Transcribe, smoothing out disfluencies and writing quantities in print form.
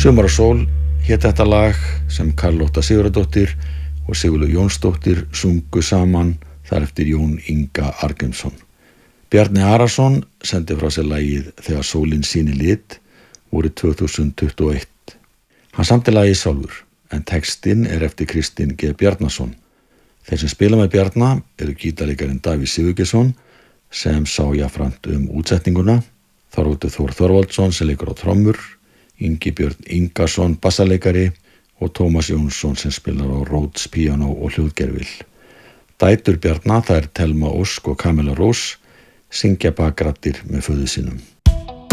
Sumar og sól hét þetta lag sem Karlótta Sigurðardóttir og Sigurlaug Jónsdóttir sungu saman þar eftir Jón Inga Arngrímsson. Bjarni Arason sendi frá sér lagið Þegar sólin sýnir lit vorið 2021. Hann samdi lagið sjálfur en textinn er eftir Kristinn G. Bjarnason. Þeir sem spila með Bjarna eru gítarleikarinn Davíð Sigurgeirsson sem sá jafnframt útsetninguna, Þorvaldur Þór Þorvaldsson sem leikur á trommur, Ingi Björn Ingason bassaleikari og Tómas Jónsson sem spilar á Rhodes píanó og hljóðgervill. Dætur Bjarna, það er Telma Ósk og Kamilla Rós, syngja bakraddir með föður sínum.